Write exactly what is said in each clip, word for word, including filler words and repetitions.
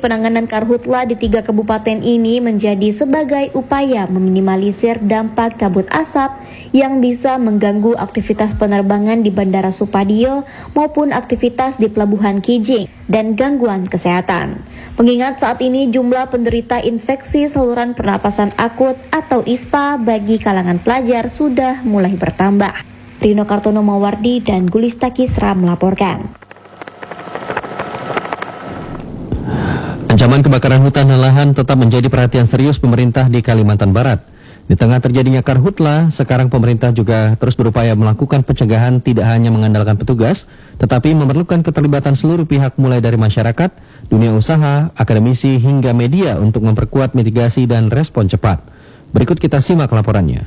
penanganan karhutla di tiga kabupaten ini menjadi sebagai upaya meminimalisir dampak kabut asap yang bisa mengganggu aktivitas penerbangan di Bandara Supadio maupun aktivitas di Pelabuhan Kijing dan gangguan kesehatan. Mengingat saat ini jumlah penderita infeksi saluran pernapasan akut atau I S P A bagi kalangan pelajar sudah mulai bertambah. Rino Kartono Mawardi dan Gulista Kisra melaporkan. Ancaman kebakaran hutan dan lahan tetap menjadi perhatian serius pemerintah di Kalimantan Barat. Di tengah terjadinya karhutla, sekarang pemerintah juga terus berupaya melakukan pencegahan tidak hanya mengandalkan petugas, tetapi memerlukan keterlibatan seluruh pihak mulai dari masyarakat, dunia usaha, akademisi hingga media untuk memperkuat mitigasi dan respon cepat. Berikut kita simak laporannya.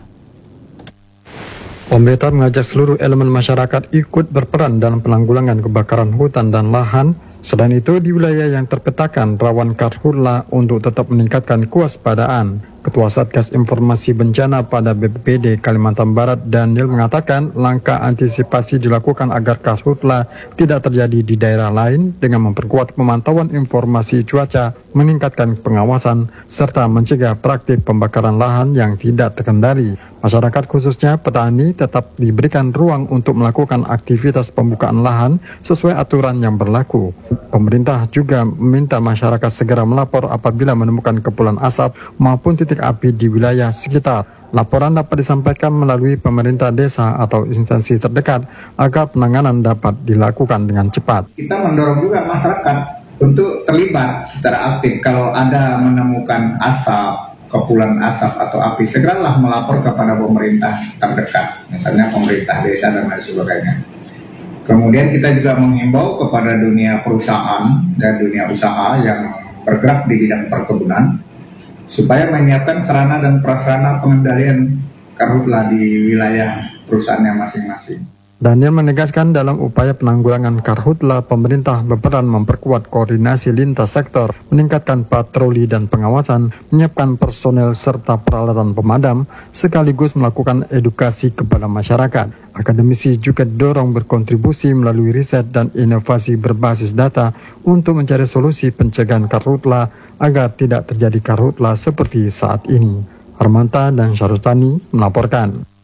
Pemerintah mengajak seluruh elemen masyarakat ikut berperan dalam penanggulangan kebakaran hutan dan lahan. Selain itu, di wilayah yang terpetakan rawan karhutla untuk tetap meningkatkan kewaspadaan. Ketua Satgas Informasi Bencana pada B P P D Kalimantan Barat, Daniel, mengatakan langkah antisipasi dilakukan agar karhutla tidak terjadi di daerah lain dengan memperkuat pemantauan informasi cuaca, meningkatkan pengawasan, serta mencegah praktik pembakaran lahan yang tidak terkendali. Masyarakat khususnya petani tetap diberikan ruang untuk melakukan aktivitas pembukaan lahan sesuai aturan yang berlaku. Pemerintah juga meminta masyarakat segera melapor apabila menemukan kepulan asap maupun titik api di wilayah sekitar. Laporan dapat disampaikan melalui pemerintah desa atau instansi terdekat agar penanganan dapat dilakukan dengan cepat. Kita mendorong juga masyarakat untuk terlibat secara aktif. Kalau ada menemukan asap, kepulan asap atau api, segeralah melapor kepada pemerintah terdekat, misalnya pemerintah desa dan lain sebagainya. Kemudian kita juga menghimbau kepada dunia perusahaan dan dunia usaha yang bergerak di bidang perkebunan supaya menyiapkan sarana dan prasarana pengendalian karhutla di wilayah perusahaannya masing-masing. Daniel menegaskan dalam upaya penanggulangan karhutla, pemerintah berperan memperkuat koordinasi lintas sektor, meningkatkan patroli dan pengawasan, menyiapkan personel serta peralatan pemadam, sekaligus melakukan edukasi kepada masyarakat. Akademisi juga didorong berkontribusi melalui riset dan inovasi berbasis data untuk mencari solusi pencegahan karhutla agar tidak terjadi karhutla seperti saat ini. Armanta dan Syarustani melaporkan.